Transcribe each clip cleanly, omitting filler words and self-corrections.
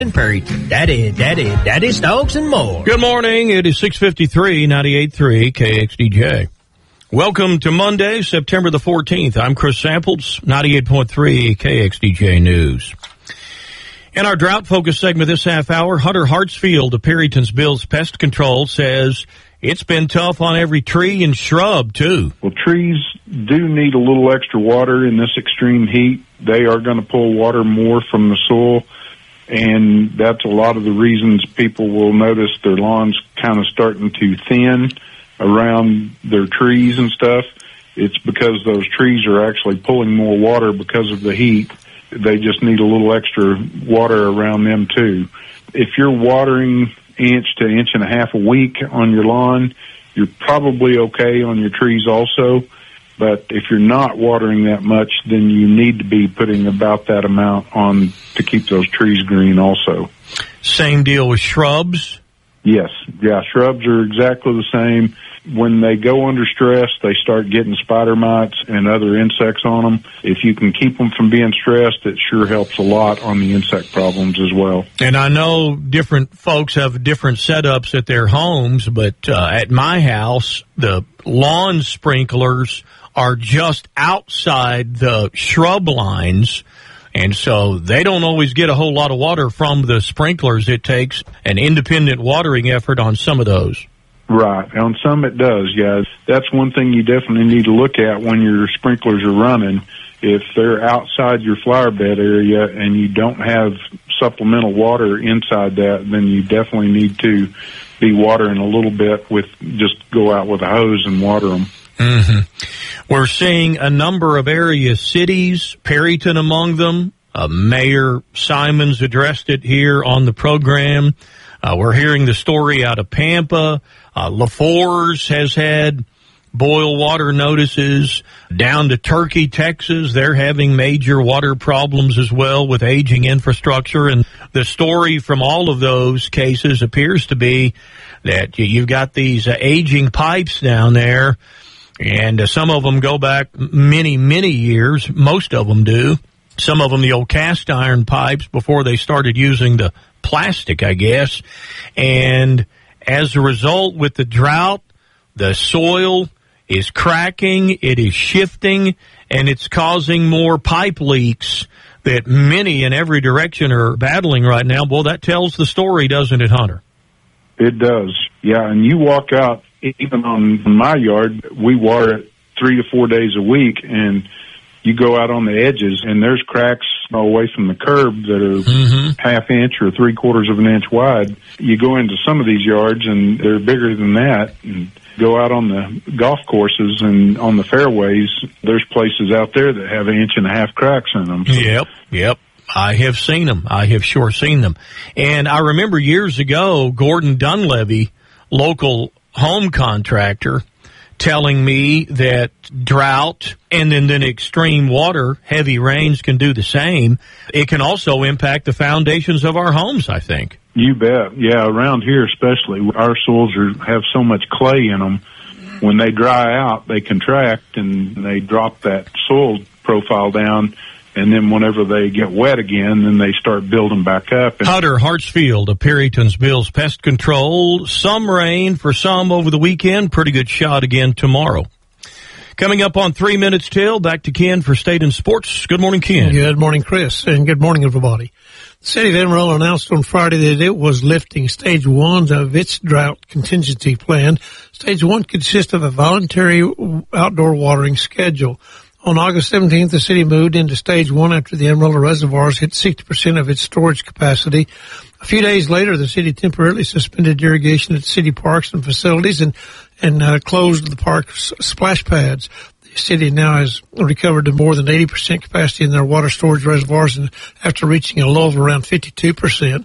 Perry, Daddy Stokes and more. Good morning. It is 6:53, 98.3 KXDJ. Welcome to Monday, September the 14th. I'm Chris Samples, 98.3 KXDJ News. In our drought-focused segment this half hour, Hunter Hartsfield of Perryton's Bill's Pest Control says it's been tough on every tree and shrub, too. Well, trees do need a little extra water in this extreme heat. They are going to pull water more from the soil. And that's a lot of the reasons people will notice their lawns kind of starting to thin around their trees and stuff. It's because those trees are actually pulling more water because of the heat. They just need a little extra water around them too. If you're watering inch to inch and a half a week on your lawn, you're probably okay on your trees also. But if you're not watering that much, then you need to be putting about that amount on to keep those trees green also. Same deal with shrubs? Yes. Yeah, shrubs are exactly the same. When they go under stress, they start getting spider mites and other insects on them. If you can keep them from being stressed, it sure helps a lot on the insect problems as well. And I know different folks have different setups at their homes, but at my house, the lawn sprinklers are just outside the shrub lines, and so they don't always get a whole lot of water from the sprinklers. It takes an independent watering effort on some of those. Right. On some it does, yeah. That's one thing you definitely need to look at when your sprinklers are running. If they're outside your flower bed area and you don't have supplemental water inside that, then you definitely need to be watering a little bit with just go out with a hose and water them. Mm-hmm. We're seeing a number of area cities, Perryton among them. Mayor Simons addressed it here on the program. We're hearing the story out of Pampa. LaForce has had boil water notices. Down to Turkey, Texas, they're having major water problems as well with aging infrastructure. And the story from all of those cases appears to be that you've got these aging pipes down there. And some of them go back many, many years. Most of them do. Some of them the old cast iron pipes before they started using the plastic, I guess. And as a result, with the drought, the soil is cracking, it is shifting, and it's causing more pipe leaks that many in every direction are battling right now. Well, that tells the story, doesn't it, Hunter? It does. Yeah, and you walk out, even on my yard, we water it 3 to 4 days a week, and you go out on the edges, and there's cracks away from the curb that are half inch or 3/4 of an inch wide. You go into some of these yards, and they're bigger than that. And go out on the golf courses and on the fairways, there's places out there that have 1.5 inch cracks in them. So. Yep. I have seen them. I have sure seen them. And I remember years ago, Gordon Dunleavy, local home contractor, telling me that drought and then extreme water, heavy rains can do the same. It can also impact the foundations of our homes, I think. You bet. Yeah, around here especially, our soils have so much clay in them. When they dry out, they contract and they drop that soil profile down. And then whenever they get wet again, then they start building back up. Hunter Hartsfield of Perryton's Bill's Pest Control. Some rain for some over the weekend. Pretty good shot again tomorrow. Coming up on 3 minutes till, back to Ken for State and Sports. Good morning, Ken. Good morning, Chris, and good morning, everybody. The city of Amarillo announced on Friday that it was lifting Stage 1 of its drought contingency plan. Stage 1 consists of a voluntary outdoor watering schedule. On August 17th, the city moved into Stage 1 after the Amarillo reservoirs hit 60% of its storage capacity. A few days later, the city temporarily suspended irrigation at city parks and facilities and closed the park's splash pads. The city now has recovered to more than 80% capacity in their water storage reservoirs, and after reaching a low of around 52%,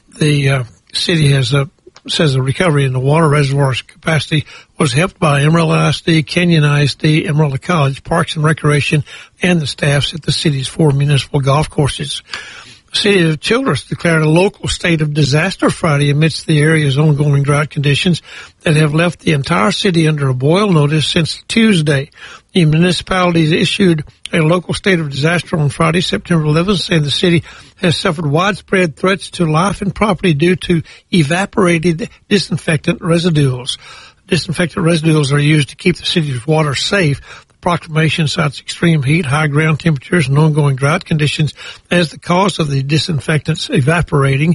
the city has says the recovery in the water reservoir's capacity was helped by Amarillo ISD, Kenyon ISD, Amarillo College, Parks and Recreation, and the staffs at the city's 4 municipal golf courses. The city of Childress declared a local state of disaster Friday amidst the area's ongoing drought conditions that have left the entire city under a boil notice since Tuesday. The municipalities issued a local state of disaster on Friday, September 11th, saying the city has suffered widespread threats to life and property due to evaporated disinfectant residuals. Disinfectant residuals are used to keep the city's water safe. The proclamation cites extreme heat, high ground temperatures, and ongoing drought conditions as the cause of the disinfectants evaporating.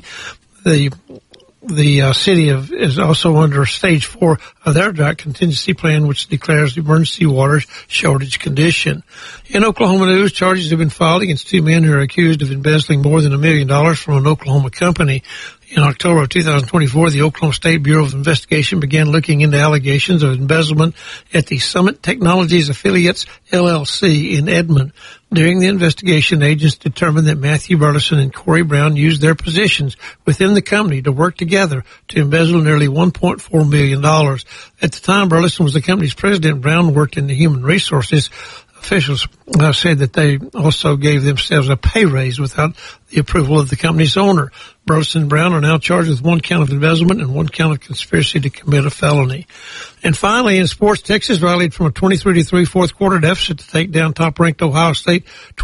The city is also under stage 4 of their drought contingency plan, which declares the emergency water shortage condition. In Oklahoma news, charges have been filed against 2 men who are accused of embezzling more than $1 million from an Oklahoma company. In October of 2024, the Oklahoma State Bureau of Investigation began looking into allegations of embezzlement at the Summit Technologies Affiliates, LLC, in Edmond. During the investigation, agents determined that Matthew Burleson and Corey Brown used their positions within the company to work together to embezzle nearly $1.4 million. At the time, Burleson was the company's president. Brown worked in the human resources. Officials said that they also gave themselves a pay raise without the approval of the company's owner. Burleson and Brown are now charged with 1 count of embezzlement and 1 count of conspiracy to commit a felony. And finally, in sports, Texas rallied from a 23-3 fourth quarter deficit to take down top-ranked Ohio State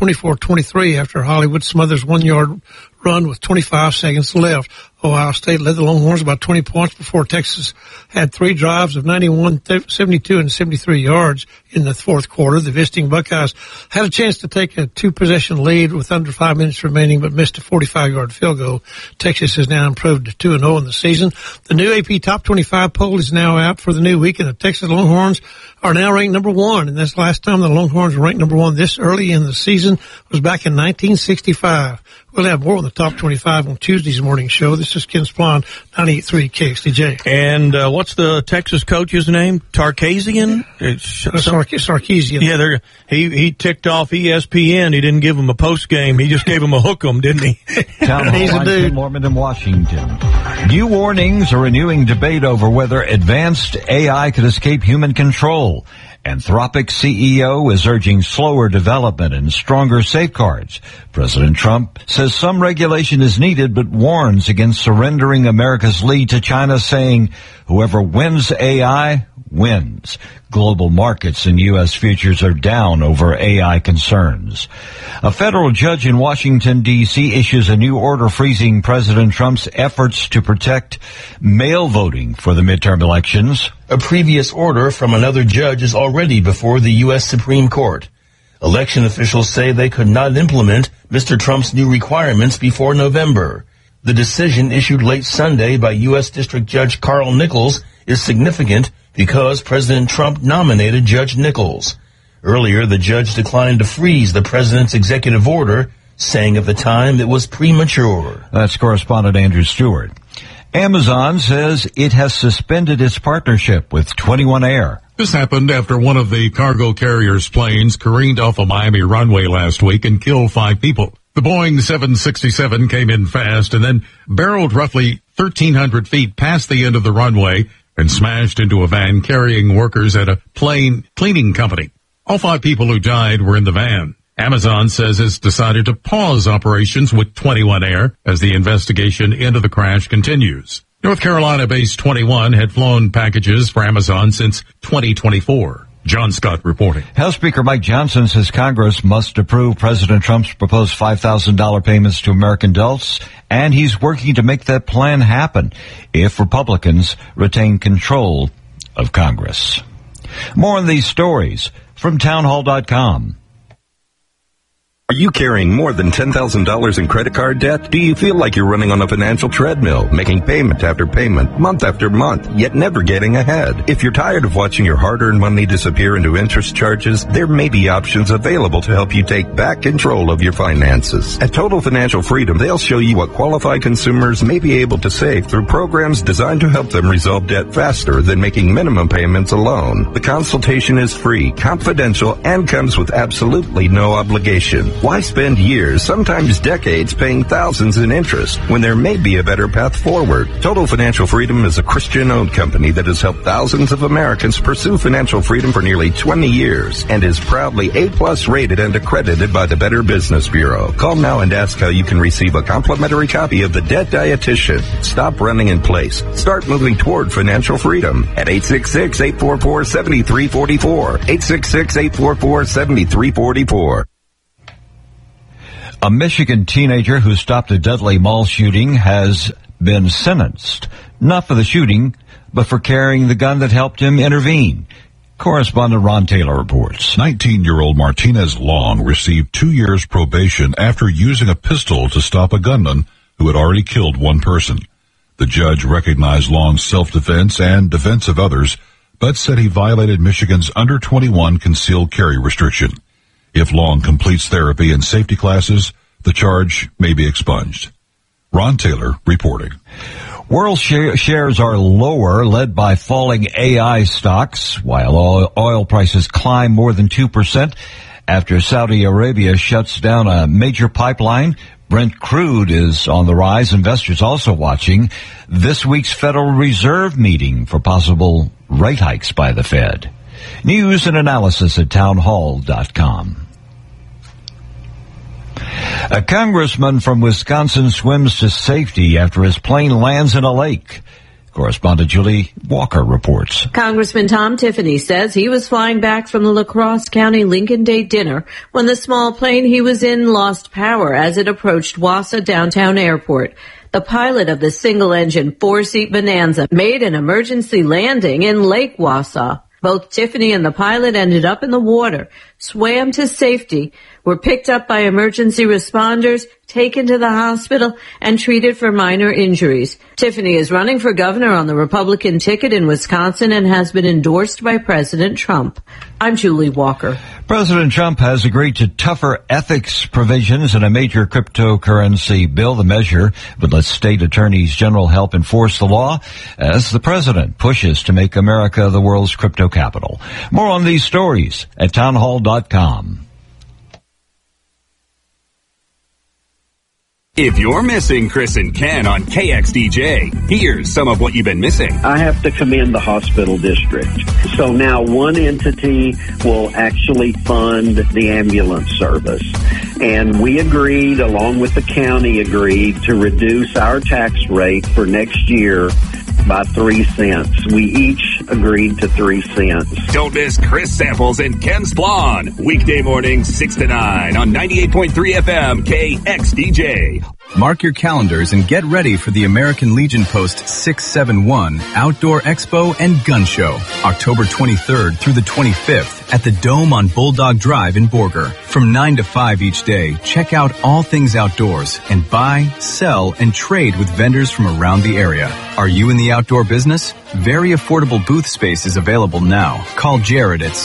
24-23 after Hollywood Smothers' 1-yard run with 25 seconds left. Ohio State led the Longhorns by 20 points before Texas had 3 drives of 91, 72, and 73 yards in the fourth quarter. The visiting Buckeyes had a chance to take a 2-possession lead with under 5 minutes remaining, but missed a 45-yard field goal. Texas has now improved to 2-0 in the season. The new AP Top 25 poll is now out for the new week, and the Texas Longhorns are now ranked number 1. And that's the last time the Longhorns were ranked number 1 this early in the season was back in 1965. We'll have more on the Top 25 on Tuesday's morning show. This is Ken Splon, 98.3 KXDJ. And what's the Texas coach's name? Tarkasian? Sarkisian. Yeah, he ticked off ESPN. He didn't give him a post game. He just gave him a hook 'em, didn't he? Town Hall, I'm Tim Mormon in Washington. New warnings are renewing debate over whether advanced AI could escape human control. Anthropic CEO is urging slower development and stronger safeguards. President Trump says some regulation is needed, but warns against surrendering America's lead to China, saying whoever wins AI wins. Global markets and U.S. futures are down over AI concerns. A federal judge in Washington, D.C. issues a new order freezing President Trump's efforts to protect mail voting for the midterm elections. A previous order from another judge is already before the U.S. Supreme Court. Election officials say they could not implement Mr. Trump's new requirements before November. The decision issued late Sunday by U.S. District Judge Carl Nichols is significant because President Trump nominated Judge Nichols. Earlier, the judge declined to freeze the president's executive order, saying at the time it was premature. That's correspondent Andrew Stewart. Amazon says it has suspended its partnership with 21 Air. This happened after one of the cargo carrier's planes careened off a Miami runway last week and killed 5 people. The Boeing 767 came in fast and then barreled roughly 1,300 feet past the end of the runway and smashed into a van carrying workers at a plane cleaning company. All 5 people who died were in the van. Amazon says it's decided to pause operations with 21 Air as the investigation into the crash continues. North Carolina-based 21 had flown packages for Amazon since 2024. John Scott reporting. House Speaker Mike Johnson says Congress must approve President Trump's proposed $5,000 payments to American adults, and he's working to make that plan happen if Republicans retain control of Congress. More on these stories from townhall.com. Are you carrying more than $10,000 in credit card debt? Do you feel like you're running on a financial treadmill, making payment after payment, month after month, yet never getting ahead? If you're tired of watching your hard-earned money disappear into interest charges, there may be options available to help you take back control of your finances. At Total Financial Freedom, they'll show you what qualified consumers may be able to save through programs designed to help them resolve debt faster than making minimum payments alone. The consultation is free, confidential, and comes with absolutely no obligation. Why spend years, sometimes decades, paying thousands in interest when there may be a better path forward? Total Financial Freedom is a Christian-owned company that has helped thousands of Americans pursue financial freedom for nearly 20 years and is proudly A+ rated and accredited by the Better Business Bureau. Call now and ask how you can receive a complimentary copy of The Debt Dietitian. Stop running in place. Start moving toward financial freedom at 866-844-7344. 866-844-7344. A Michigan teenager who stopped a deadly mall shooting has been sentenced, not for the shooting, but for carrying the gun that helped him intervene. Correspondent Ron Taylor reports. 19-year-old Martinez Long received 2 years probation after using a pistol to stop a gunman who had already killed one person. The judge recognized Long's self-defense and defense of others, but said he violated Michigan's under 21 concealed carry restriction. If Long completes therapy and safety classes, the charge may be expunged. Ron Taylor reporting. World shares are lower, led by falling AI stocks, while oil prices climb more than 2% after Saudi Arabia shuts down a major pipeline. Brent crude is on the rise. Investors also watching this week's Federal Reserve meeting for possible rate hikes by the Fed. News and analysis at townhall.com. A congressman from Wisconsin swims to safety after his plane lands in a lake. Correspondent Julie Walker reports. Congressman Tom Tiffany says he was flying back from the La Crosse County Lincoln Day dinner when the small plane he was in lost power as it approached Wausau Downtown Airport. The pilot of the single-engine four-seat Bonanza made an emergency landing in Lake Wausau. Both Tiffany and the pilot ended up in the water, swam to safety, were picked up by emergency responders, taken to the hospital, and treated for minor injuries. Tiffany is running for governor on the Republican ticket in Wisconsin and has been endorsed by President Trump. I'm Julie Walker. President Trump has agreed to tougher ethics provisions in a major cryptocurrency bill. The measure would let state attorneys general help enforce the law as the president pushes to make America the world's crypto capital. More on these stories at townhall.com. If you're missing Chris and Ken on KXDJ, here's some of what you've been missing. I have to commend the hospital district. So now one entity will actually fund the ambulance service. And we agreed, along with the county agreed, to reduce our tax rate for next year by 3 cents. We each agreed to 3 cents. Don't miss Chris Samples and Ken Splon. Weekday mornings 6 to 9 on 98.3 FM KXDJ. Mark your calendars and get ready for the American Legion Post 671 Outdoor Expo and Gun Show, October 23rd through the 25th at the Dome on Bulldog Drive in Borger. From 9 to 5 each day, check out all things outdoors and buy, sell, and trade with vendors from around the area. Are you in the outdoor business? Very affordable booth space is available now. Call Jared at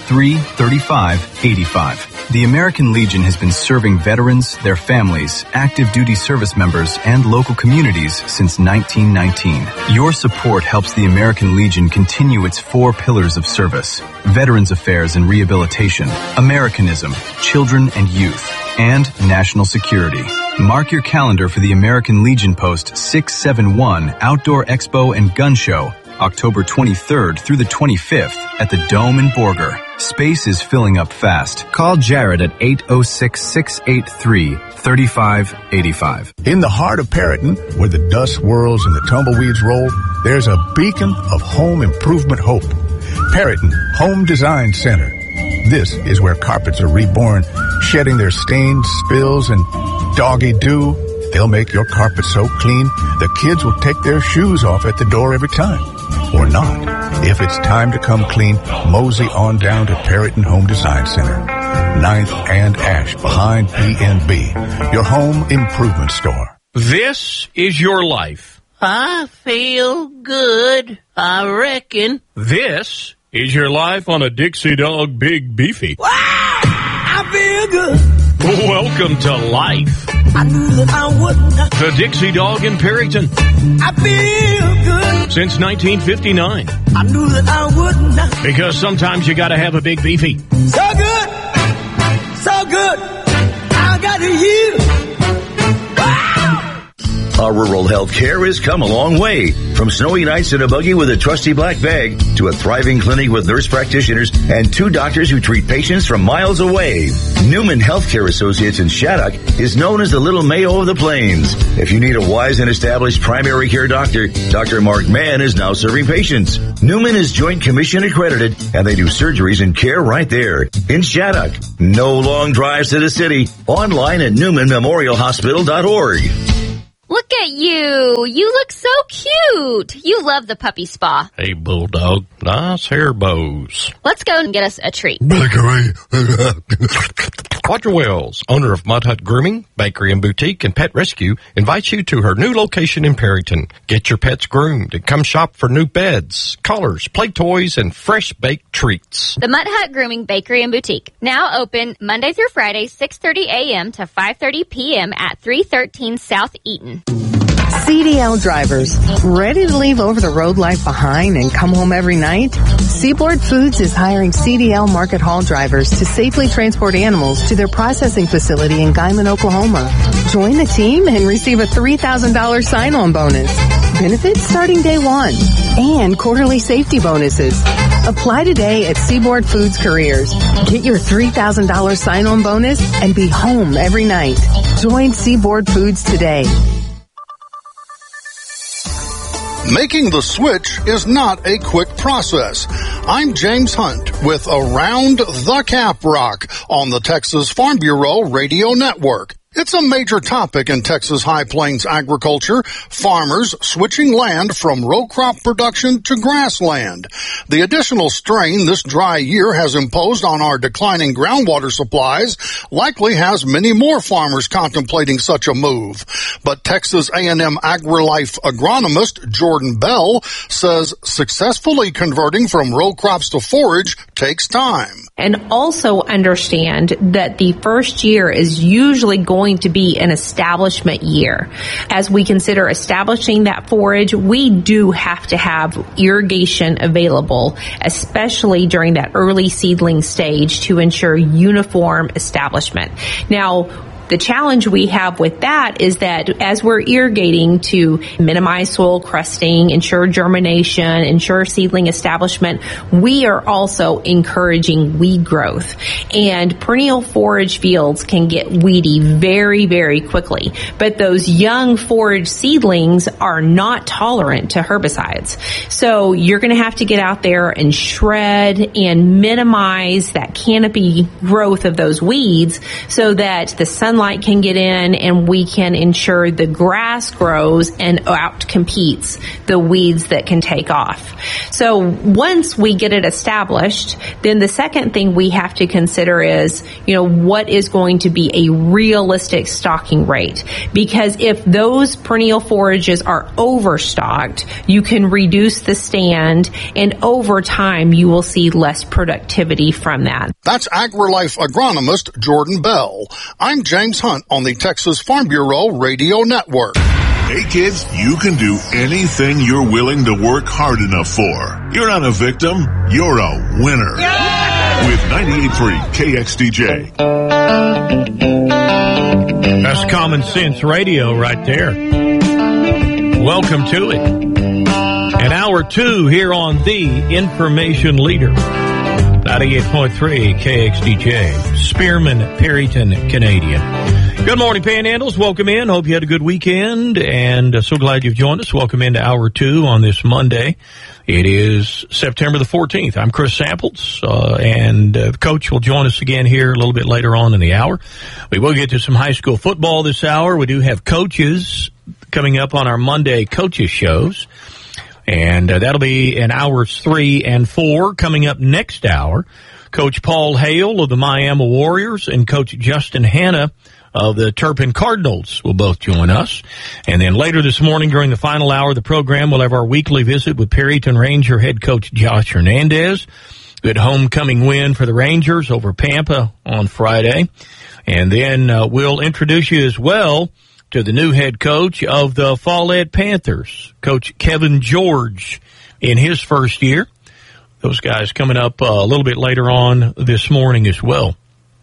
683-3585. The American Legion has been serving veterans, their families, active duty service members, and local communities since 1919. Your support helps the American Legion continue its 4 pillars of service: Veterans Affairs and Rehabilitation, Americanism, Children and Youth, and National Security. Mark your calendar for the American Legion Post 671 Outdoor Expo and Gun Show, October 23rd through the 25th at the Dome in Borger. Space is filling up fast. Call Jared at 806-683-3585. In the heart of Perryton, where the dust swirls and the tumbleweeds roll, there's a beacon of home improvement hope. Perryton Home Design Center. This is where carpets are reborn, shedding their stains, spills, and doggy dew. They'll make your carpet so clean, the kids will take their shoes off at the door every time. Or not. If it's time to come clean, mosey on down to Perryton Home Design Center. 9th and Ash behind B&B, your home improvement store. This is your life. I feel good, I reckon. This is your life on a Dixie Dog Big Beefy. Wow! I feel good. Welcome to life. I knew that I wouldn't. The Dixie Dog in Perryton. I feel good. Since 1959. I knew that I wouldn't. Because sometimes you gotta have a big beefy. So good. So good. right here. Our rural health care has come a long way. From snowy nights in a buggy with a trusty black bag to a thriving clinic with nurse practitioners and 2 doctors who treat patients from miles away. Newman Healthcare Associates in Shattuck is known as the Little Mayo of the Plains. If you need a wise and established primary care doctor, Dr. Mark Mann is now serving patients. Newman is Joint Commission accredited, and they do surgeries and care right there in Shattuck. No long drives to the city. Online at NewmanMemorialHospital.org. Look at you. You look so cute. You love the puppy spa. Hey, Bulldog. Nice hair bows. Let's go and get us a treat. Quadra Wells, owner of Mud Hut Grooming, Bakery and Boutique, and Pet Rescue, invites you to her new location in Perryton. Get your pets groomed and come shop for new beds, collars, play toys, and fresh baked treats. The Mud Hut Grooming, Bakery and Boutique. Now open Monday through Friday, 6:30 a.m. to 5:30 p.m. at 313 South Eaton. CDL drivers, ready to leave over-the-road life behind and come home every night? Seaboard Foods is hiring CDL market haul drivers to safely transport animals to their processing facility in Guyman, Oklahoma. Join the team and receive a $3,000 sign-on bonus. Benefits starting day 1 and quarterly safety bonuses. Apply today at Seaboard Foods Careers. Get your $3,000 sign-on bonus and be home every night. Join Seaboard Foods today. Making the switch is not a quick process. I'm James Hunt with Around the Cap Rock on the Texas Farm Bureau Radio Network. It's a major topic in Texas High Plains agriculture, farmers switching land from row crop production to grassland. The additional strain this dry year has imposed on our declining groundwater supplies likely has many more farmers contemplating such a move. But Texas A&M AgriLife agronomist Jordan Bell says successfully converting from row crops to forage takes time. And also understand that the first year is usually going to be an establishment year. As we consider establishing that forage, we do have to have irrigation available, especially during that early seedling stage, to ensure uniform establishment. Now, the challenge we have with that is that as we're irrigating to minimize soil crusting, ensure germination, ensure seedling establishment, we are also encouraging weed growth. And perennial forage fields can get weedy very, very quickly. But those young forage seedlings are not tolerant to herbicides. So you're going to have to get out there and shred and minimize that canopy growth of those weeds so that the sunlight can get in and we can ensure the grass grows and out-competes the weeds that can take off. So once we get it established, then the second thing we have to consider is, what is going to be a realistic stocking rate? Because if those perennial forages are overstocked, you can reduce the stand, and over time you will see less productivity from that. That's AgriLife agronomist Jordan Bell. I'm James Hunt on the Texas Farm Bureau Radio Network. Hey kids, you can do anything you're willing to work hard enough for. You're not a victim, you're a winner. Yeah! With 98.3 KXDJ. That's Common Sense Radio right there. Welcome to it. And hour 2 here on The Information Leader. 98.3 KXDJ. Spearman, Perryton, Canadian. Good morning, Panhandles. Welcome in. Hope you had a good weekend, and so glad you've joined us. Welcome into Hour 2 on this Monday. It is September the 14th. I'm Chris Samples, and Coach will join us again here a little bit later on in the hour. We will get to some high school football this hour. We do have coaches coming up on our Monday coaches shows, and that'll be in hours 3 and 4. Coming up next hour, Coach Paul Hale of the Miami Warriors and Coach Justin Hanna of the Turpin Cardinals will both join us. And then later this morning during the final hour of the program, we'll have our weekly visit with Perryton Ranger head coach Josh Hernandez. Good homecoming win for the Rangers over Pampa on Friday. And then we'll introduce you as well to the new head coach of the Follett Panthers, Coach Kevin George, in his first year. Those guys coming up a little bit later on this morning as well.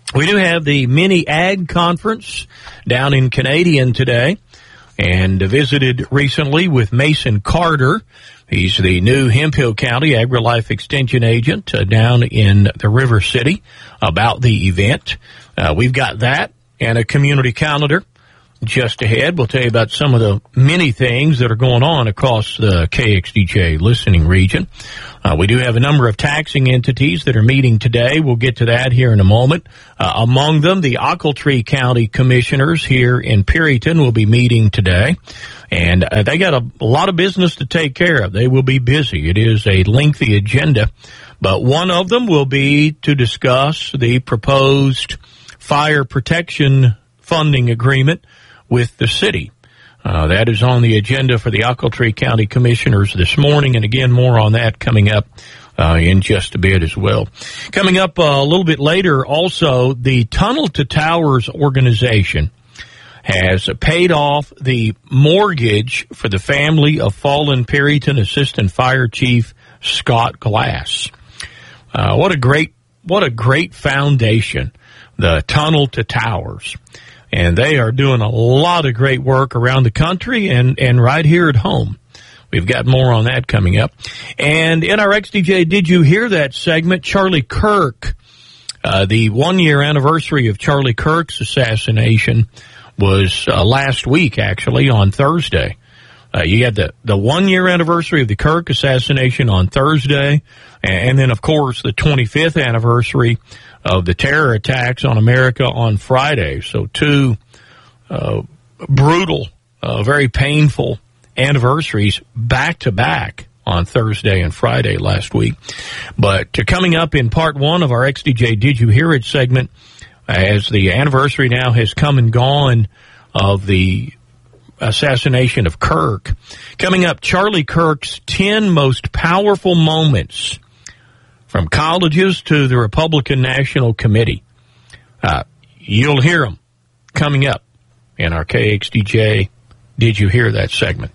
We do have the mini ag conference down in Canadian today, and visited recently with Mason Carter. He's the new Hemphill County AgriLife Extension agent down in the River City about the event. We've got that and a community calendar just ahead. We'll tell you about some of the many things that are going on across the KXDJ listening region. We do have a number of taxing entities that are meeting today. We'll get to that here in a moment. Among them, the Ochiltree County Commissioners here in Perryton will be meeting today. And they got a lot of business to take care of. They will be busy. It is a lengthy agenda. But one of them will be to discuss the proposed fire protection funding agreement with the city. That is on the agenda for the Ochiltree County Commissioners this morning, and again, more on that coming up in just a bit as well. Coming up a little bit later, also, the Tunnel to Towers organization has paid off the mortgage for the family of fallen Perryton Assistant Fire Chief Scott Glass. What a great foundation, the Tunnel to Towers. And they are doing a lot of great work around the country and right here at home. We've got more on that coming up. And in our XDJ, Did You Hear That segment, Charlie Kirk, the 1-year anniversary of Charlie Kirk's assassination was last week, actually, on Thursday. You had the 1-year anniversary of the Kirk assassination on Thursday, and then, of course, the 25th anniversary of the terror attacks on America on Friday. So two brutal, very painful anniversaries back-to-back on Thursday and Friday last week. But coming up in part one of our XDJ Did You Hear It segment, as the anniversary now has come and gone of the assassination of Kirk. Coming up, Charlie Kirk's 10 most powerful moments from colleges to the Republican National Committee. You'll hear them coming up in our KXDJ Did You Hear That segment.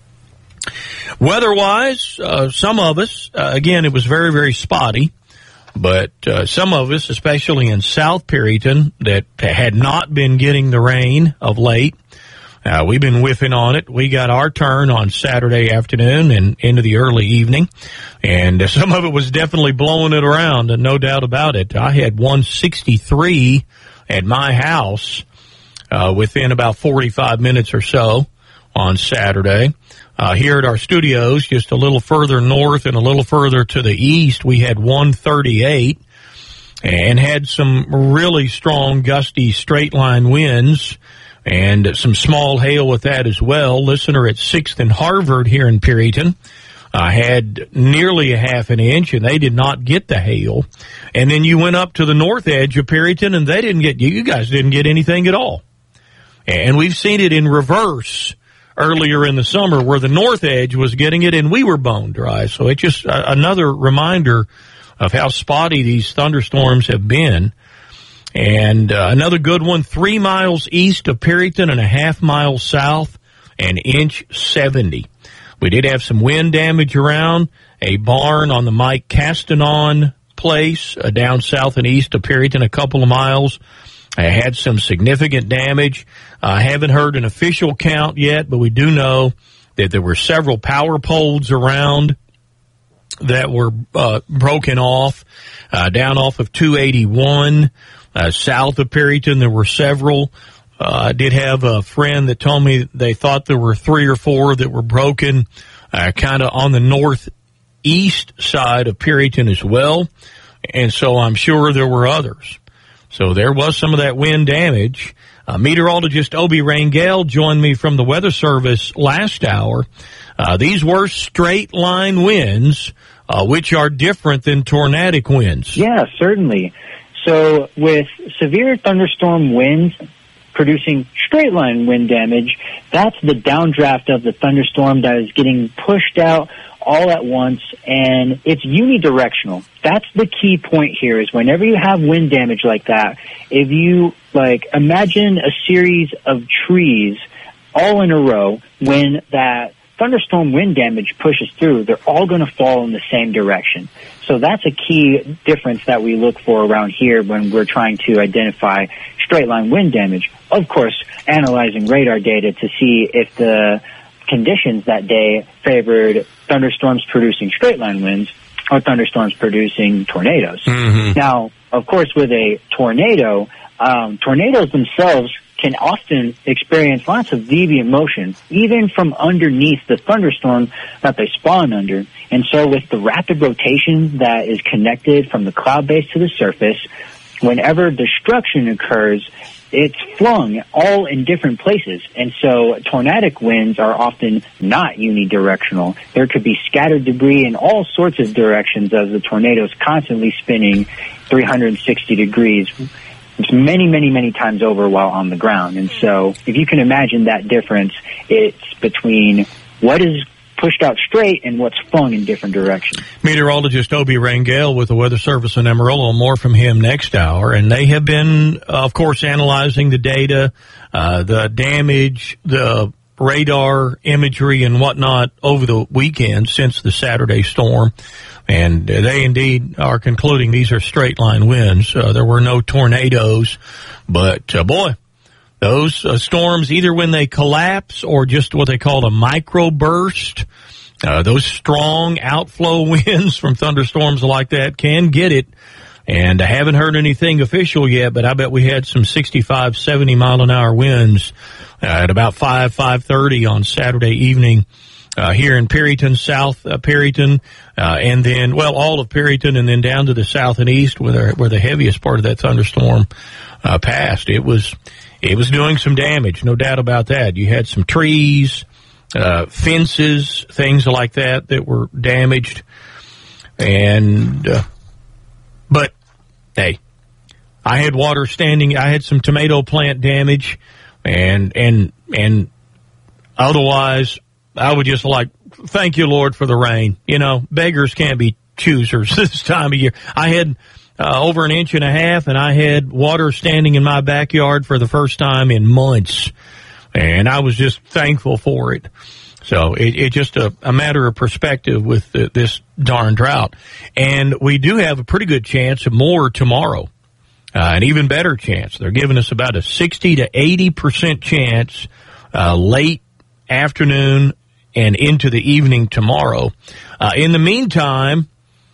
Weather-wise, some of us, again, it was very, very spotty, but some of us, especially in South Perryton, that had not been getting the rain of late, we've been whiffing on it. We got our turn on Saturday afternoon and into the early evening, and some of it was definitely blowing it around, and no doubt about it. I had 163 at my house within about 45 minutes or so on Saturday. Here at our studios, just a little further north and a little further to the east, we had 138 and had some really strong, gusty, straight-line winds and some small hail with that as well. Listener at 6th and Harvard here in Perryton had nearly a half an inch, and they did not get the hail. And then you went up to the north edge of Perryton, and you guys didn't get anything at all. And we've seen it in reverse earlier in the summer where the north edge was getting it and we were bone dry. So it's just another reminder of how spotty these thunderstorms have been. And another good one, 3 miles east of Perryton and a half mile south, an inch 70. We did have some wind damage around a barn on the Mike Castanon place down south and east of Perryton, a couple of miles. I had some significant damage. I haven't heard an official count yet, but we do know that there were several power poles around that were broken off, down off of 281. South of Perryton, there were several. I did have a friend that told me they thought there were 3 or 4 that were broken kind of on the northeast side of Perryton as well. And so I'm sure there were others. So there was some of that wind damage. Meteorologist Obi Rangel joined me from the Weather Service last hour. These were straight line winds, which are different than tornadic winds. Yeah, certainly. So with severe thunderstorm winds producing straight line wind damage, that's the downdraft of the thunderstorm that is getting pushed out all at once, and it's unidirectional. That's the key point here, is whenever you have wind damage like that, if you imagine a series of trees all in a row, when that thunderstorm wind damage pushes through, they're all going to fall in the same direction. So that's a key difference that we look for around here when we're trying to identify straight line wind damage. Of course, analyzing radar data to see if the conditions that day favored thunderstorms producing straight line winds or thunderstorms producing tornadoes. Mm-hmm. Now, of course, with a tornado, tornadoes themselves can often experience lots of deviant motion, even from underneath the thunderstorm that they spawn under. And so with the rapid rotation that is connected from the cloud base to the surface, whenever destruction occurs, it's flung all in different places. And so tornadic winds are often not unidirectional. There could be scattered debris in all sorts of directions as the tornado is constantly spinning 360 degrees. It's many, many, many times over while on the ground. And so if you can imagine that difference, it's between what is pushed out straight and what's flung in different directions. Meteorologist Obi Rangel with the Weather Service in Amarillo. More from him next hour. And they have been, of course, analyzing the data, the damage, the radar imagery and whatnot over the weekend since the Saturday storm. And they indeed are concluding these are straight line winds. There were no tornadoes, but boy, those storms, either when they collapse or just what they call a microburst, those strong outflow winds from thunderstorms like that can get it. And I haven't heard anything official yet, but I bet we had some 65, 70 mile an hour winds at about 5:30 on Saturday evening. Here in Perryton, South Perryton, and then, well, all of Perryton, and then down to the south and east where the heaviest part of that thunderstorm passed. It was doing some damage, no doubt about that. You had some trees, fences, things like that were damaged. And, but, hey, I had water standing, I had some tomato plant damage, and otherwise, I would just thank you, Lord, for the rain. You know, beggars can't be choosers this time of year. I had over 1.5 inches, and I had water standing in my backyard for the first time in months, and I was just thankful for it. So it's just a matter of perspective with this darn drought. And we do have a pretty good chance of more tomorrow, an even better chance. They're giving us about a 60 to 80% chance late afternoon and into the evening tomorrow. In the meantime,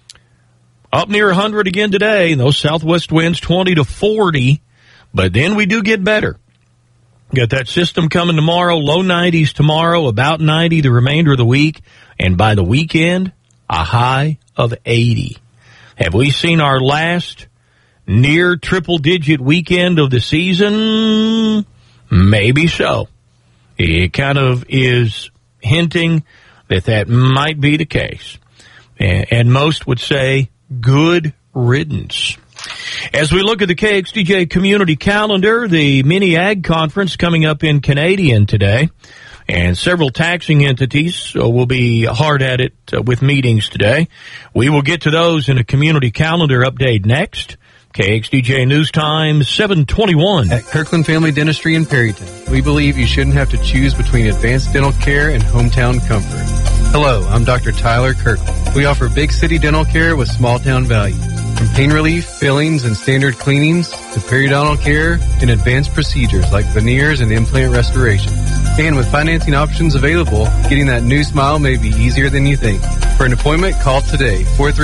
up near 100 again today, those southwest winds 20 to 40, but then we do get better. Got that system coming tomorrow, low 90s tomorrow, about 90 the remainder of the week, and by the weekend, a high of 80. Have we seen our last near triple-digit weekend of the season? Maybe so. It kind of is hinting that might be the case. And most would say good riddance. As we look at the KXDJ community calendar, the mini ag conference coming up in Canadian today, and several taxing entities will be hard at it with meetings today. We will get to those in a community calendar update next. KXDJ News Time 7:21. At Kirkland Family Dentistry in Perryton, we believe you shouldn't have to choose between advanced dental care and hometown comfort. Hello, I'm Dr. Tyler Kirkland. We offer big city dental care with small town value. From pain relief, fillings, and standard cleanings to periodontal care and advanced procedures like veneers and implant restoration. And with financing options available, getting that new smile may be easier than you think. For an appointment, call today,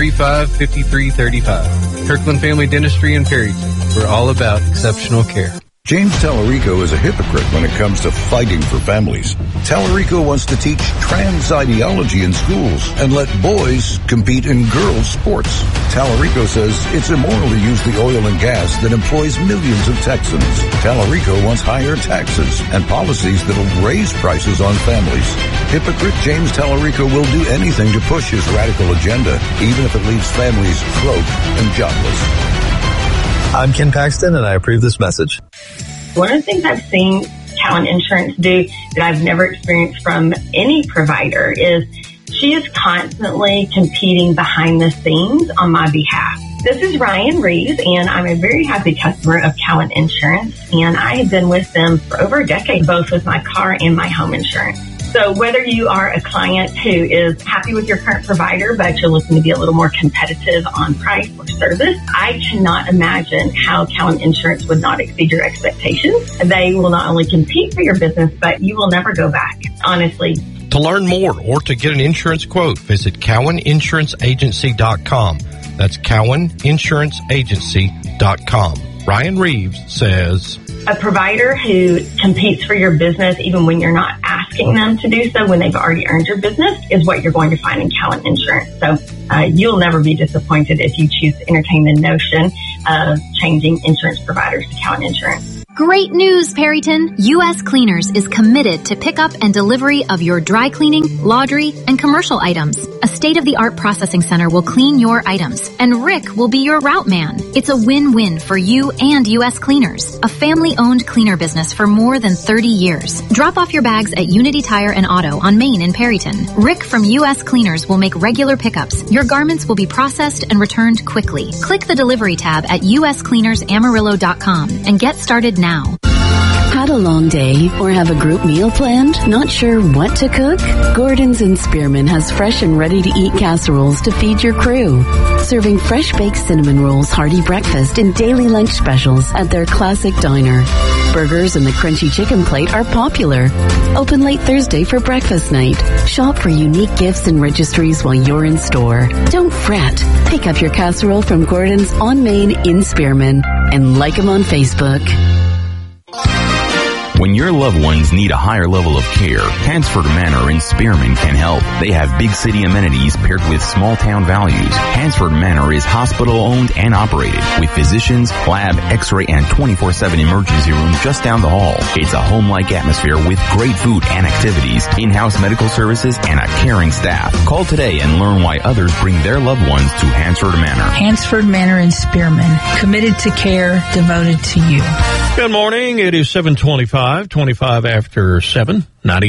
435-5335. Kirkland Family Dentistry in Perryton. We're all about exceptional care. James Tallarico is a hypocrite when it comes to fighting for families. Tallarico wants to teach trans ideology in schools and let boys compete in girls' sports. Tallarico says it's immoral to use the oil and gas that employs millions of Texans. Tallarico wants higher taxes and policies that'll raise prices on families. Hypocrite James Tallarico will do anything to push his radical agenda, even if it leaves families broke and jobless. I'm Ken Paxton, and I approve this message. One of the things I've seen Cowan Insurance do that I've never experienced from any provider is she is constantly competing behind the scenes on my behalf. This is Ryan Reeves, and I'm a very happy customer of Cowan Insurance, and I have been with them for over a decade, both with my car and my home insurance. So whether you are a client who is happy with your current provider, but you're looking to be a little more competitive on price or service, I cannot imagine how Cowan Insurance would not exceed your expectations. They will not only compete for your business, but you will never go back, honestly. To learn more or to get an insurance quote, visit CowanInsuranceAgency.com. That's CowanInsuranceAgency.com. Ryan Reeves says, a provider who competes for your business, even when you're not asking them to do so, when they've already earned your business, is what you're going to find in Cowan Insurance. So you'll never be disappointed if you choose to entertain the notion of changing insurance providers to Cowan Insurance. Great news, Perryton! U.S. Cleaners is committed to pickup and delivery of your dry cleaning, laundry, and commercial items. A state-of-the-art processing center will clean your items, and Rick will be your route man. It's a win-win for you and U.S. Cleaners, a family-owned cleaner business for more than 30 years. Drop off your bags at Unity Tire and Auto on Main in Perryton. Rick from U.S. Cleaners will make regular pickups. Your garments will be processed and returned quickly. Click the delivery tab at uscleanersamarillo.com and get started now. Had a long day or have a group meal planned? Not sure what to cook? Gordon's in Spearman has fresh and ready-to-eat casseroles to feed your crew. Serving fresh baked cinnamon rolls, hearty breakfast, and daily lunch specials at their classic diner. Burgers and the crunchy chicken plate are popular. Open late Thursday for breakfast night. Shop for unique gifts and registries while you're in store. Don't fret. Pick up your casserole from Gordon's on Main in Spearman and like them on Facebook. When your loved ones need a higher level of care, Hansford Manor in Spearman can help. They have big city amenities paired with small town values. Hansford Manor is hospital owned and operated with physicians, lab, x-ray, and 24/7 emergency room just down the hall. It's a home-like atmosphere with great food and activities, in-house medical services, and a caring staff. Call today and learn why others bring their loved ones to Hansford Manor. Hansford Manor in Spearman, committed to care, devoted to you. Good morning. It is 7:25, 25 after 7,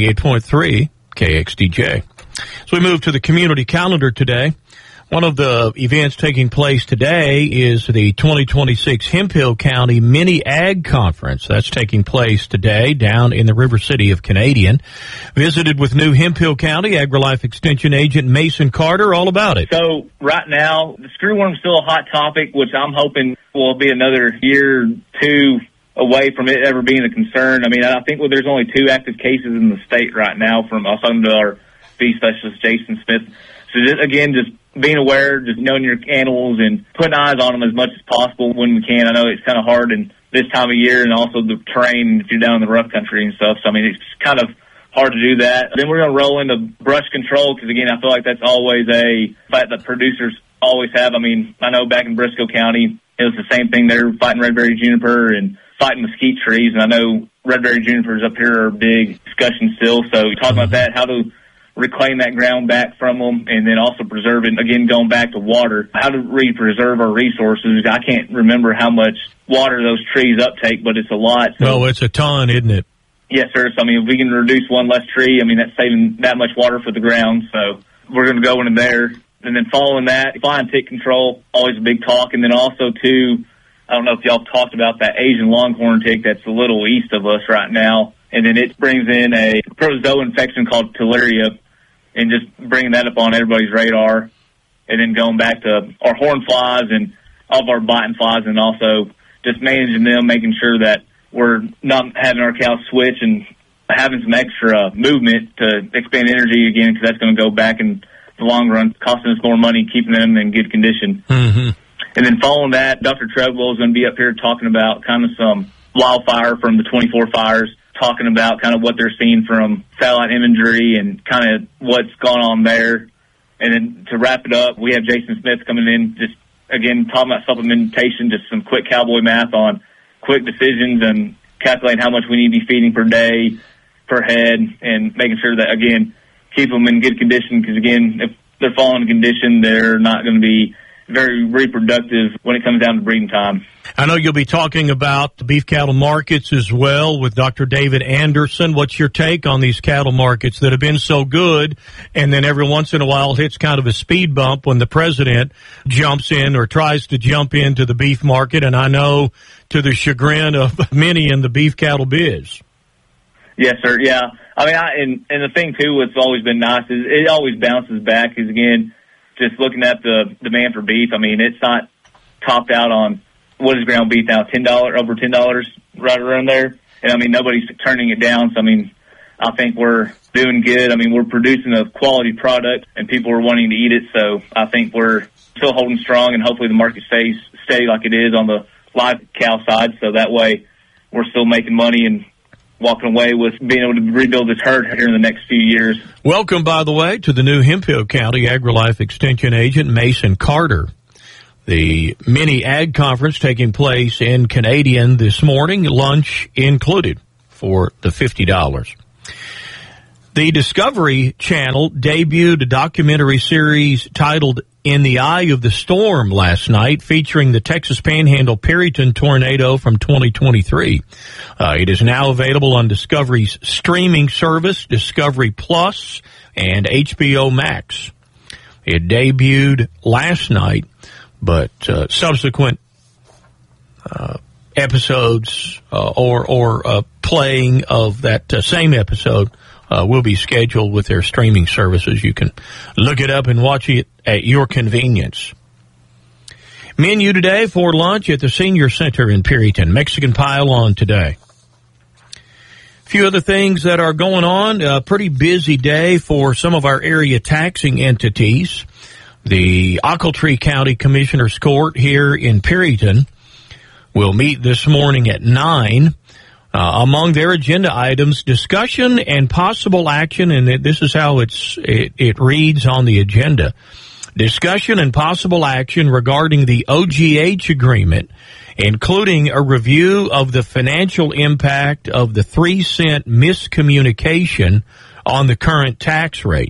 98.3 KXDJ. So we move to the community calendar today. One of the events taking place today is the 2026 Hemphill County Mini Ag Conference. That's taking place today down in the River City of Canadian. Visited with new Hemphill County AgriLife Extension Agent Mason Carter, all about it. So right now, the screwworm's still a hot topic, which I'm hoping will be another year, two away from it ever being a concern. I mean, I think there's only 2 active cases in the state right now I was talking to our beef specialist, Jason Smith. So just being aware, just knowing your animals and putting eyes on them as much as possible when we can. I know it's kind of hard in this time of year and also the terrain if you're down in the rough country and stuff. So, I mean, it's kind of hard to do that. Then we're going to roll into brush control because, again, I feel like that's always a fight that producers always have. I mean, I know back in Briscoe County, it was the same thing. They were fighting redberry juniper and fighting mesquite trees, and I know redberry junipers up here are a big discussion still. So we talk about that, how to reclaim that ground back from them, and then also preserve it. Again, going back to water, how to preserve our resources. I can't remember how much water those trees uptake, but it's a lot. So, well, it's a ton, isn't it? Yes, sir. So, I mean, if we can reduce one less tree, I mean, that's saving that much water for the ground. So we're going to go into there. And then following that, flying tick control, always a big talk. And then also, too, I don't know if y'all talked about that Asian longhorn tick that's a little east of us right now. And then it brings in a protozoa infection called tularemia, and just bringing that up on everybody's radar. And then going back to our horn flies and all of our biting flies, and also just managing them, making sure that we're not having our cows switch and having some extra movement to expand energy again, because that's going to go back in the long run, costing us more money, keeping them in good condition. Mm-hmm. And then following that, Dr. Treadwell is going to be up here talking about kind of some wildfire from the 24 fires, talking about kind of what they're seeing from satellite imagery and kind of what's going on there. And then to wrap it up, we have Jason Smith coming in, just, again, talking about supplementation, just some quick cowboy math on quick decisions and calculating how much we need to be feeding per day, per head, and making sure that, again, keep them in good condition, because, again, if they're falling in condition, they're not going to be very reproductive when it comes down to breeding time. I know you'll be talking about the beef cattle markets as well with Dr. David Anderson. What's your take on these cattle markets that have been so good, and then every once in a while hits kind of a speed bump when the president jumps in or tries to jump into the beef market, and I know to the chagrin of many in the beef cattle biz? Yes, sir. Yeah. I mean, and the thing too, what's always been nice is it always bounces back. Is again, just looking at the demand for beef. I mean, it's not topped out on what is ground beef now, over $10, right around there. And I mean, nobody's turning it down. So I mean, I think we're doing good. I mean, we're producing a quality product, and people are wanting to eat it. So I think we're still holding strong, and hopefully the market stays steady like it is on the live cow side. So that way, we're still making money and walking away with being able to rebuild this herd here in the next few years. Welcome, by the way, to the new Hemphill County AgriLife Extension agent, Mason Carter. The mini ag conference taking place in Canadian this morning, lunch included for the $50. The Discovery Channel debuted a documentary series titled In the Eye of the Storm last night, featuring the Texas Panhandle Perryton tornado from 2023. It is now available on Discovery's streaming service, Discovery Plus, and HBO Max. It debuted last night, but subsequent episodes or playing of that same episode will be scheduled with their streaming services. You can look it up and watch it at your convenience. Menu today for lunch at the Senior Center in Perryton. Mexican pile on today. A few other things that are going on. A pretty busy day for some of our area taxing entities. The Ochiltree County Commissioner's Court here in Perryton will meet this morning at 9. Among their agenda items, discussion and possible action, and this is how it reads on the agenda. Discussion and possible action regarding the OGH agreement, including a review of the financial impact of the 3-cent miscommunication on the current tax rate.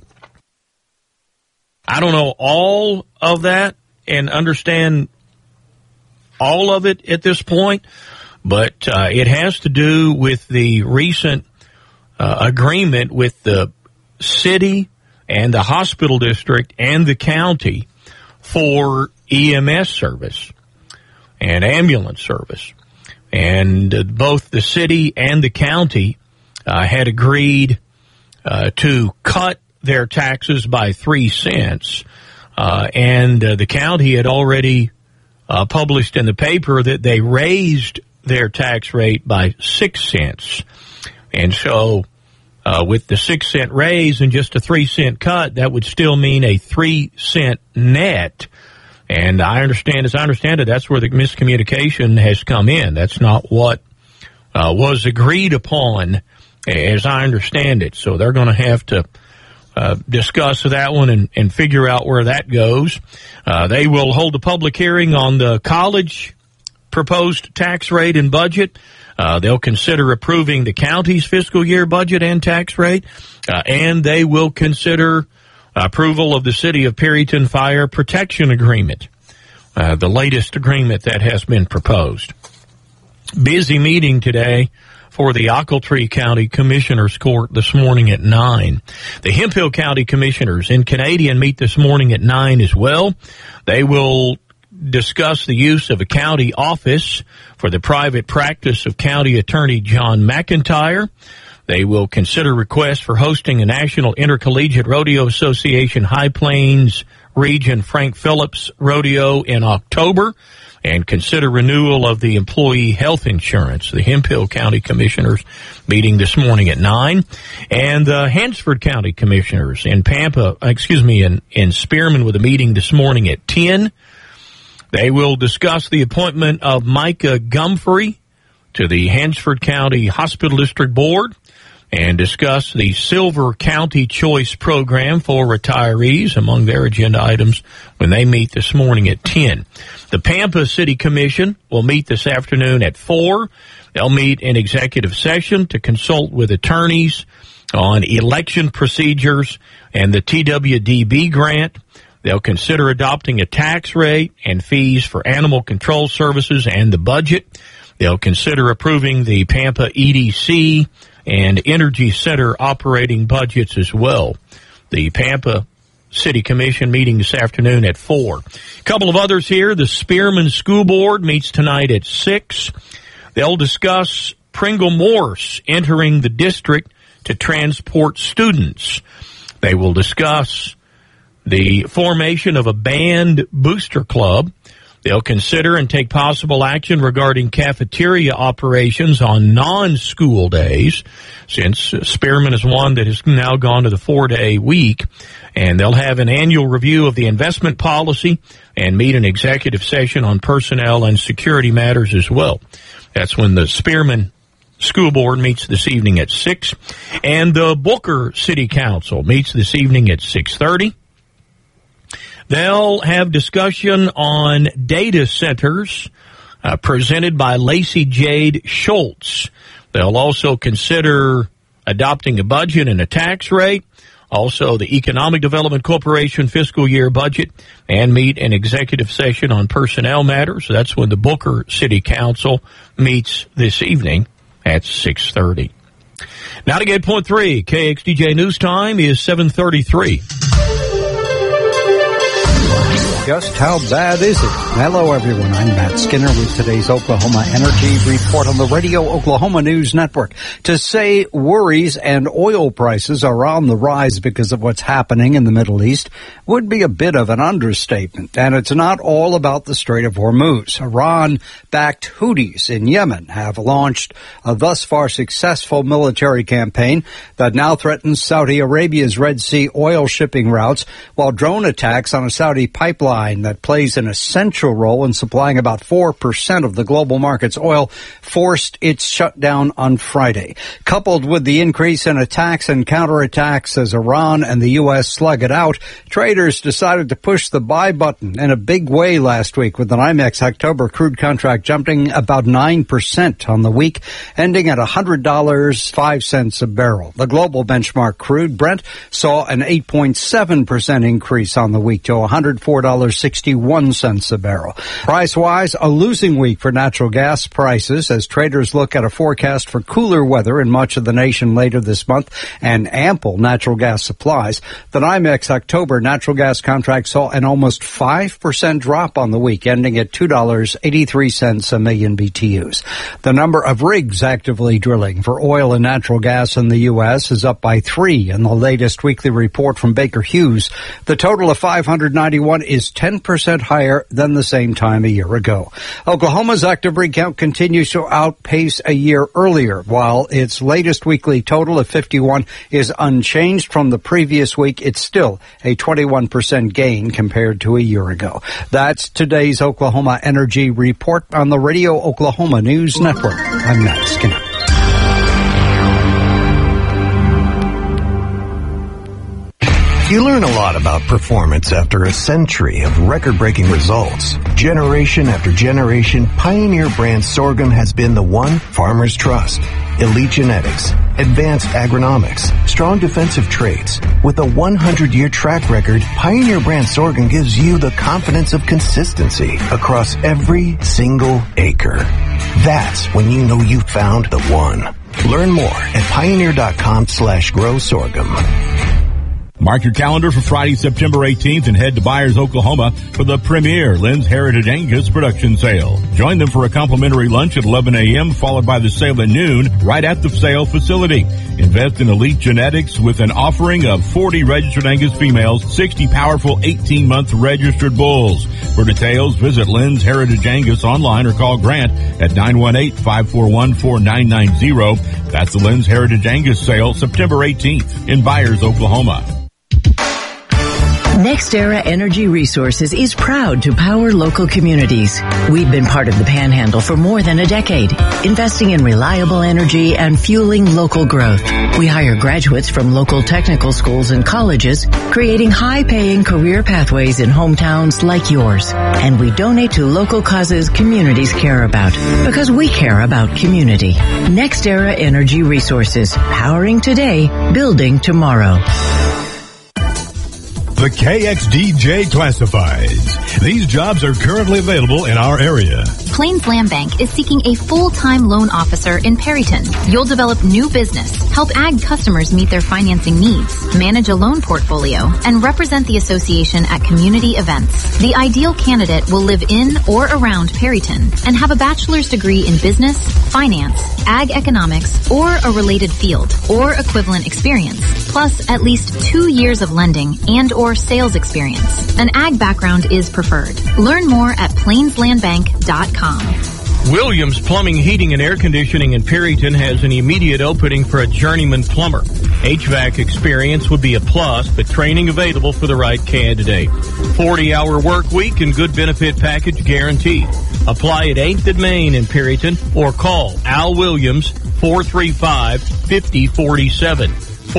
I don't know all of that and understand all of it at this point, but it has to do with the recent agreement with the city and the hospital district and the county for EMS service and ambulance service. And both the city and the county had agreed to cut their taxes by 3 cents. And the county had already published in the paper that they raised their tax rate by 6 cents. And so with the 6 cent raise and just a 3 cent cut, that would still mean a 3 cent net. And as I understand it, that's where the miscommunication has come in. That's not what was agreed upon, as I understand it. So they're going to have to discuss that one and figure out where that goes. They will hold a public hearing on the college proposed tax rate and budget. They'll consider approving the county's fiscal year budget and tax rate, and they will consider approval of the City of Perryton Fire Protection Agreement, the latest agreement that has been proposed. Busy meeting today for the Ochiltree County Commissioner's Court this morning at 9. The Hemphill County Commissioners in Canadian meet this morning at 9 as well. They will discuss the use of a county office for the private practice of County Attorney John McIntyre. They will consider requests for hosting a National Intercollegiate Rodeo Association High Plains Region Frank Phillips Rodeo in October, and consider renewal of the employee health insurance. The Hemphill County Commissioners meeting this morning at 9. And the Hansford County Commissioners in in Spearman with a meeting this morning at 10. They will discuss the appointment of Micah Gumfrey to the Hansford County Hospital District Board and discuss the Silver County Choice Program for retirees among their agenda items when they meet this morning at 10. The Pampa City Commission will meet this afternoon at 4. They'll meet in executive session to consult with attorneys on election procedures and the TWDB grant. They'll consider adopting a tax rate and fees for animal control services and the budget. They'll consider approving the Pampa EDC and Energy Center operating budgets as well. The Pampa City Commission meeting this afternoon at 4. A couple of others here. The Spearman School Board meets tonight at 6. They'll discuss Pringle Morse entering the district to transport students. They will discuss the formation of a band booster club. They'll consider and take possible action regarding cafeteria operations on non-school days, since Spearman is one that has now gone to the 4-day week. And they'll have an annual review of the investment policy and meet an executive session on personnel and security matters as well. That's when the Spearman School Board meets this evening at 6. And the Booker City Council meets this evening at 6:30. They'll have discussion on data centers presented by Lacey Jade Schultz. They'll also consider adopting a budget and a tax rate, also the Economic Development Corporation fiscal year budget, and meet an executive session on personnel matters. That's when the Booker City Council meets this evening at 6:30. Now to get point 3, KXDJ News Time is 7:33. Just how bad is it? Hello, everyone. I'm Matt Skinner with today's Oklahoma Energy Report on the Radio Oklahoma News Network. To say worries and oil prices are on the rise because of what's happening in the Middle East would be a bit of an understatement. And it's not all about the Strait of Hormuz. Iran-backed Houthis in Yemen have launched a thus far successful military campaign that now threatens Saudi Arabia's Red Sea oil shipping routes, while drone attacks on a Saudi pipeline that plays an essential role in supplying about 4% of the global market's oil forced its shutdown on Friday. Coupled with the increase in attacks and counterattacks as Iran and the U.S. slug it out, traders decided to push the buy button in a big way last week, with the NYMEX October crude contract jumping about 9% on the week, ending at $100.05 a barrel. The global benchmark crude, Brent, saw an 8.7% increase on the week to $104.61 a barrel. Price-wise, a losing week for natural gas prices as traders look at a forecast for cooler weather in much of the nation later this month and ample natural gas supplies. The NYMEX October natural gas contract saw an almost 5% drop on the week, ending at $2.83 a million BTUs. The number of rigs actively drilling for oil and natural gas in the U.S. is up by 3 in the latest weekly report from Baker Hughes. The total of 591 is 10% higher than the same time a year ago. Oklahoma's active rig count continues to outpace a year earlier, while its latest weekly total of 51 is unchanged from the previous week. It's still a 21% gain compared to a year ago. That's today's Oklahoma Energy Report on the Radio Oklahoma News Network. I'm Matt Skinner. You learn a lot about performance after a century of record-breaking results. Generation after generation, Pioneer brand sorghum has been the one farmers trust. Elite genetics, advanced agronomics, strong defensive traits. With a 100-year track record, Pioneer brand sorghum gives you the confidence of consistency across every single acre. That's when you know you found the one. Learn more at pioneer.com/grow sorghum. Mark your calendar for Friday, September 18th and head to Byers, Oklahoma for the premier Lynn's Heritage Angus production sale. Join them for a complimentary lunch at 11 a.m. followed by the sale at noon right at the sale facility. Invest in elite genetics with an offering of 40 registered Angus females, 60 powerful 18-month registered bulls. For details, visit Lynn's Heritage Angus online or call Grant at 918-541-4990. That's the Lynn's Heritage Angus sale, September 18th in Byers, Oklahoma. NextEra Energy Resources is proud to power local communities. We've been part of the Panhandle for more than a decade, investing in reliable energy and fueling local growth. We hire graduates from local technical schools and colleges, creating high-paying career pathways in hometowns like yours. And we donate to local causes communities care about, because we care about community. NextEra Energy Resources, powering today, building tomorrow. The KXDJ Classifieds. These jobs are currently available in our area. Plains Land Bank is seeking a full-time loan officer in Perryton. You'll develop new business, help ag customers meet their financing needs, manage a loan portfolio, and represent the association at community events. The ideal candidate will live in or around Perryton and have a bachelor's degree in business, finance, ag economics, or a related field, or equivalent experience, plus at least 2 years of lending and or sales experience. An ag background is preferred. Learn more at plainslandbank.com. Williams Plumbing, Heating, and Air Conditioning in Perryton has an immediate opening for a journeyman plumber. HVAC experience would be a plus, but training available for the right candidate. 40-hour work week and good benefit package guaranteed. Apply at 8th and Main in Perryton or call Al Williams 435-5047.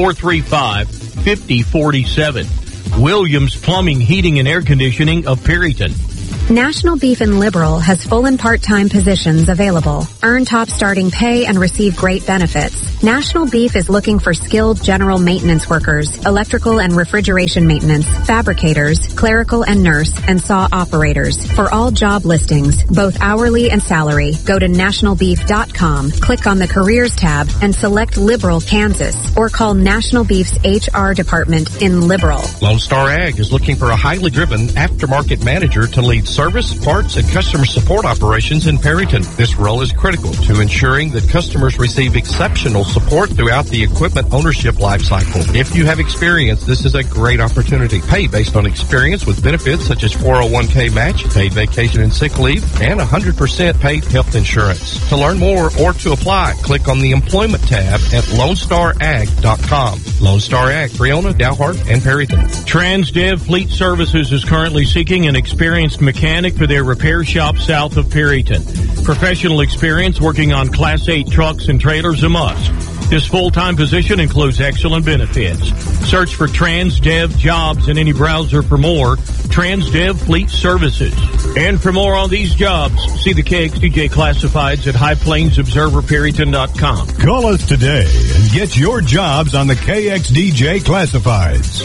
435-5047. Williams Plumbing, Heating, and Air Conditioning of Perryton. National Beef and Liberal has full and part-time positions available. Earn top starting pay and receive great benefits. National Beef is looking for skilled general maintenance workers, electrical and refrigeration maintenance, fabricators, clerical and nurse, and saw operators. For all job listings, both hourly and salary, go to nationalbeef.com, click on the Careers tab, and select Liberal, Kansas, or call National Beef's HR department in Liberal. Lone Star Ag is looking for a highly driven aftermarket manager to lead service, parts, and customer support operations in Perryton. This role is critical to ensuring that customers receive exceptional support throughout the equipment ownership lifecycle. If you have experience, this is a great opportunity. Pay based on experience with benefits such as 401k match, paid vacation and sick leave, and 100% paid health insurance. To learn more or to apply, click on the Employment tab at LoneStarAg.com. Lone Star Ag, Freona, Dalhart, and Perryton. Transdev Fleet Services is currently seeking an experienced mechanic for their repair shop south of Perryton. Professional experience working on Class 8 trucks and trailers a must. This full-time position includes excellent benefits. Search for Transdev jobs in any browser for more. Transdev Fleet Services. And for more on these jobs, see the KXDJ classifieds at highplainsobserverperryton.com. Call us today and get your jobs on the KXDJ classifieds.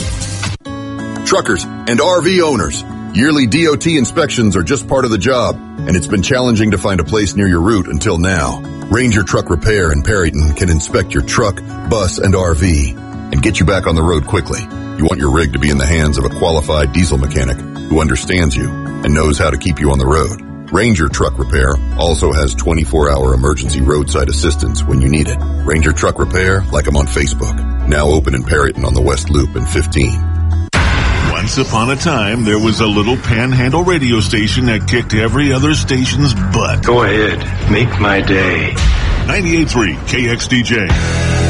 Truckers and RV owners, yearly DOT inspections are just part of the job, and it's been challenging to find a place near your route until now. Ranger Truck Repair in Perryton can inspect your truck, bus, and RV and get you back on the road quickly. You want your rig to be in the hands of a qualified diesel mechanic who understands you and knows how to keep you on the road. Ranger Truck Repair also has 24-hour emergency roadside assistance when you need it. Ranger Truck Repair, like them on Facebook. Now open in Perryton on the West Loop in 15. Once upon a time, there was a little panhandle radio station that kicked every other station's butt. Go ahead. Make my day. 98.3 KXDJ.